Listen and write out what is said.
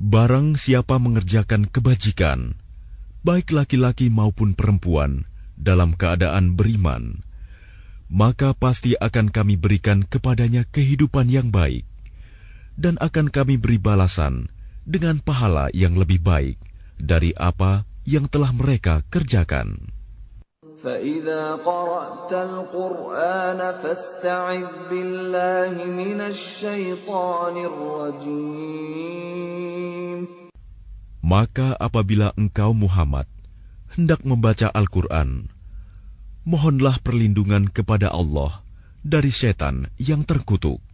Barang siapa mengerjakan kebajikan, baik laki-laki maupun perempuan, dalam keadaan beriman, maka pasti akan kami berikan kepadanya kehidupan yang baik, dan akan kami beri balasan dengan pahala yang lebih baik dari apa yang telah mereka kerjakan. فَإِذَا قَرَأْتَ الْقُرْآنَ فَاسْتَعِذْ بِاللَّهِ مِنَ الشَّيْطَانِ الرَّجِيمِ. Maka apabila engkau Muhammad hendak membaca Al-Quran, mohonlah perlindungan kepada Allah dari setan yang terkutuk.